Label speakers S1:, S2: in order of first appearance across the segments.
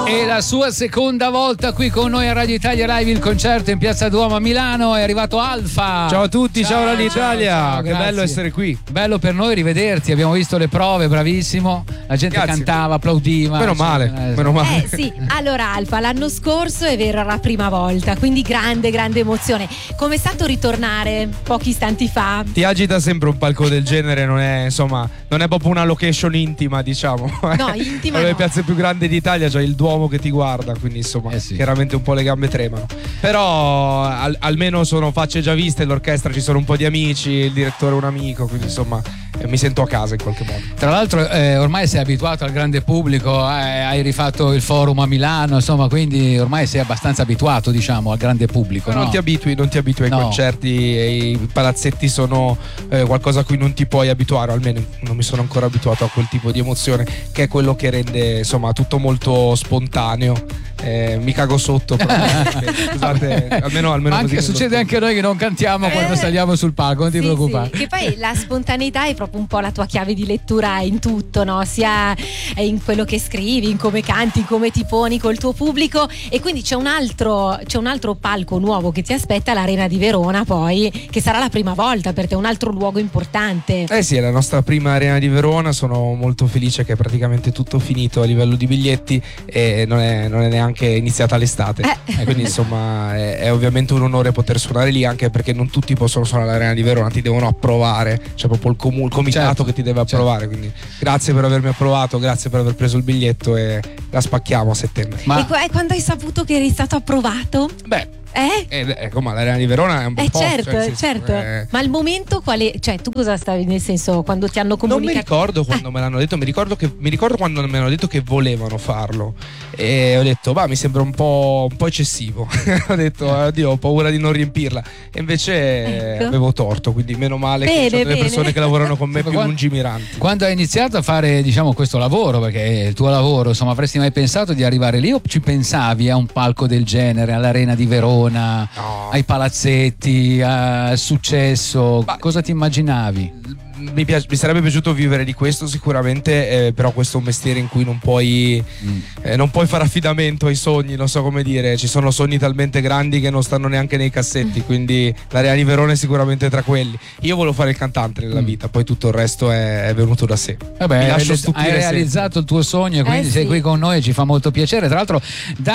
S1: E la sua seconda volta qui con noi a Radio Italia Live, il concerto in Piazza Duomo a Milano. È arrivato Alfa.
S2: Ciao a tutti, ciao Radio Italia.
S1: Ciao,
S2: che
S1: grazie.
S2: bello essere qui.
S1: Bello per noi rivederti, abbiamo visto le prove, bravissimo. La gente
S2: Grazie.
S1: cantava, applaudiva.
S2: Meno male, meno male.
S3: Sì, allora Alfa, l'anno scorso è vero, era la prima volta, quindi grande emozione. Com'è stato ritornare pochi istanti fa?
S2: Ti agita sempre un palco del genere, non è proprio una location intima, diciamo.
S3: No, intima
S2: Una delle
S3: no.
S2: piazze più grandi d'Italia, c'è il Duomo che ti guarda, quindi insomma
S1: Sì.
S2: chiaramente un po' le gambe tremano. Però almeno sono facce già viste, l'orchestra ci sono un po' di amici, il direttore è un amico, quindi insomma mi sento a casa in qualche modo.
S1: Tra l'altro ormai sei abituato al grande pubblico, hai rifatto il forum a Milano, insomma, quindi ormai sei abbastanza abituato, diciamo, al grande pubblico.
S2: Non ti abitui ai
S1: No.
S2: concerti, e i palazzetti sono qualcosa a cui non ti puoi abituare, o almeno non mi sono ancora abituato a quel tipo di emozione, che è quello che rende insomma tutto molto spontaneo. Mi cago sotto scusate, almeno
S1: Ma
S2: così
S1: succede anche noi che non cantiamo quando saliamo sul palco, non ti
S3: Sì,
S1: preoccupare.
S3: sì, che poi la spontaneità è proprio un po' la tua chiave di lettura in tutto, no? Sia in quello che scrivi, in come canti, in come ti poni col tuo pubblico, e quindi c'è un altro palco nuovo che ti aspetta, l'Arena di Verona, poi, che sarà la prima volta per te, un altro luogo importante.
S2: sì, è la nostra prima Arena di Verona, sono molto felice che è praticamente tutto finito a livello di biglietti e non è neanche iniziata l'estate. Quindi insomma è ovviamente un onore poter suonare lì, anche perché non tutti possono suonare all'Arena di Verona, ti devono approvare, c'è proprio il comitato
S1: Certo,
S2: che ti deve approvare, quindi grazie per avermi approvato, grazie per aver preso il biglietto e la spacchiamo a settembre.
S3: E quando hai saputo che eri stato approvato?
S2: Beh,
S3: Eh?
S2: ma l'Arena di Verona è un bel posto,
S3: Certo,
S2: cioè, nel senso,
S3: certo. Ma il momento quale? Cioè, tu cosa stavi, nel senso, quando ti hanno comunicato?
S2: Non mi ricordo quando me l'hanno detto, mi ricordo quando mi hanno detto che volevano farlo e ho detto, mi sembra un po' eccessivo. Ho detto, oddio, ho paura di non riempirla, e invece
S3: Ecco.
S2: avevo torto, quindi meno male che
S3: Bene,
S2: ci sono delle
S3: bene.
S2: persone che lavorano con me più
S1: Quando-
S2: lungimiranti.
S1: Quando hai iniziato a fare, diciamo, questo lavoro, perché è il tuo lavoro, insomma, avresti mai pensato di arrivare lì o ci pensavi a un palco del genere, all'Arena di Verona,
S2: No.
S1: ai palazzetti, al successo? Cosa ti immaginavi?
S2: Mi sarebbe piaciuto vivere di questo sicuramente, però questo è un mestiere in cui non puoi fare affidamento ai sogni, non so come dire, ci sono sogni talmente grandi che non stanno neanche nei cassetti, quindi l'Arena di Verona è sicuramente tra quelli. Io volevo fare il cantante nella vita, poi tutto il resto è venuto da sé.
S1: Vabbè,
S2: Mi lascio stupire
S1: hai
S2: sempre.
S1: realizzato il tuo sogno e quindi sei
S3: sì.
S1: qui con noi e ci fa molto piacere. Tra l'altro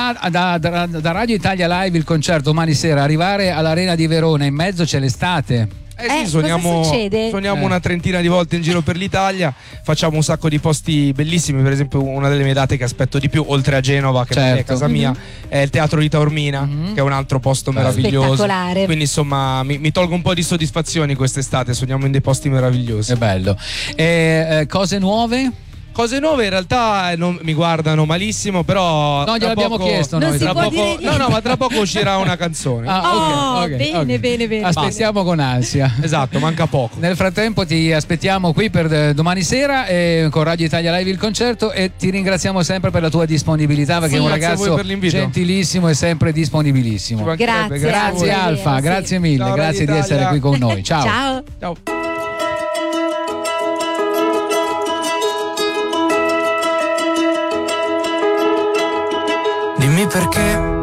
S1: da Radio Italia Live il concerto domani sera, arrivare all'Arena di Verona, in mezzo c'è l'estate.
S2: Sì,
S3: cosa succede?
S2: suoniamo una trentina di volte in giro per l'Italia, facciamo un sacco di posti bellissimi, per esempio una delle mie date che aspetto di più, oltre a Genova, che
S1: Certo.
S2: è casa mia, è il Teatro di Taormina, che è un altro posto meraviglioso.
S3: Spettacolare.
S2: Quindi insomma mi tolgo un po' di soddisfazioni quest'estate, suoniamo in dei posti meravigliosi.
S1: È bello. Cose nuove?
S2: Cose nuove in realtà non mi guardano malissimo, però
S1: No, gliel'abbiamo chiesto
S3: Non
S1: noi.
S3: si
S2: tra
S3: può
S2: poco,
S3: dire niente.
S2: ma tra poco uscirà una canzone.
S1: Ah, ok,
S3: bene, bene.
S1: Aspettiamo con ansia.
S2: Esatto, manca poco.
S1: Nel frattempo ti aspettiamo qui per domani sera con Radio Italia Live il concerto, e ti ringraziamo sempre per la tua disponibilità, perché
S3: Sì.
S1: è un
S2: Grazie a voi
S1: ragazzo
S2: per l'invito.
S1: gentilissimo e sempre disponibilissimo.
S2: Ci mancherebbe,
S3: Grazie.
S1: Grazie
S3: a voi.
S1: Alfa,
S3: Sì.
S1: grazie mille,
S2: Ciao,
S1: grazie
S2: Radio
S1: di essere
S2: Italia.
S1: qui con noi. Ciao.
S3: Ciao.
S2: Ciao.
S4: Dimmi perché